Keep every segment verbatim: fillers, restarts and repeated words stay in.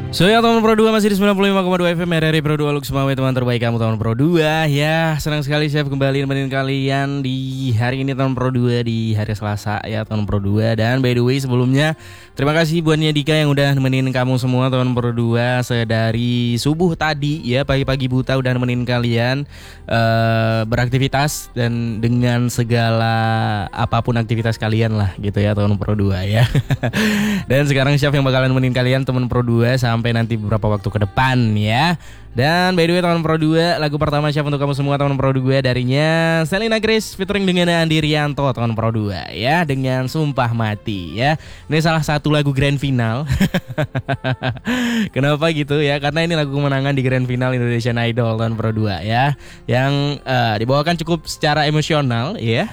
So ya teman Pro dua masih di sembilan puluh lima koma dua F M R R I Pro dua Lux Mawai, teman terbaik kamu teman Pro dua. Ya senang sekali Chef kembali nemenin kalian di hari ini teman Pro dua, di hari Selasa ya teman Pro dua. Dan by the way sebelumnya terima kasih buat Dika yang udah nemenin kamu semua teman Pro dua sedari subuh tadi ya, pagi-pagi buta udah nemenin kalian uh, beraktivitas dan dengan segala apapun aktivitas kalian lah gitu ya teman Pro dua ya. Dan sekarang Chef yang bakalan nemenin kalian teman Pro dua sampai nanti beberapa waktu ke depan ya. Dan by the way teman Pro dua, lagu pertama Chef untuk kamu semua teman Pro dua darinya Selena Grace featuring dengan Andi Rianto teman Pro dua ya, dengan Sumpah Mati ya. Ini salah satu lagu grand final. Kenapa gitu ya? Karena ini lagu kemenangan di grand final Indonesian Idol teman Pro dua ya, yang uh, dibawakan cukup secara emosional ya.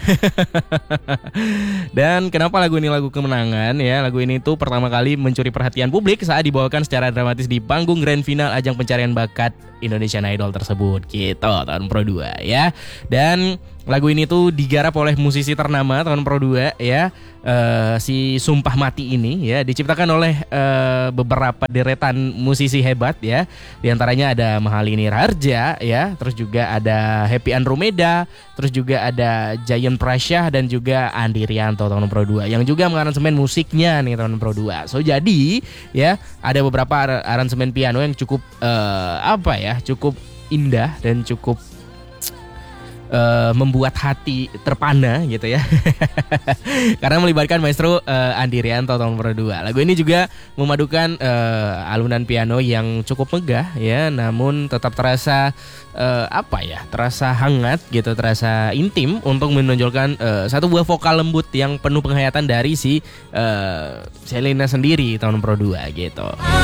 Dan kenapa lagu ini lagu kemenangan ya? Lagu ini tuh pertama kali mencuri perhatian publik saat dibawakan secara dramatis di panggung grand final ajang pencarian bakat Indonesian Idol tersebut gitu tahun Pro dua ya. Dan lagu ini tuh digarap oleh musisi ternama tahun Pro dua ya, uh, si Sumpah Mati ini ya, diciptakan oleh uh, beberapa deretan musisi hebat ya. Di antaranya ada Mahalini Raharja ya, terus juga ada Happy Andromeda, terus juga ada Giant Prasya dan juga Andi Rianto tahun Pro dua yang juga mengaransemen musiknya nih tahun Pro dua. So jadi ya ada beberapa ar- aransemen piano yang cukup uh, apa ya, cukup indah dan cukup Uh, membuat hati terpana gitu ya. Karena melibatkan maestro uh, Andi Rianto tahun Pro dua. Lagu ini juga memadukan uh, alunan piano yang cukup megah ya, namun tetap terasa uh, apa ya, terasa hangat gitu, terasa intim untuk menonjolkan uh, satu buah vokal lembut yang penuh penghayatan dari si uh, Selena sendiri tahun Pro dua gitu.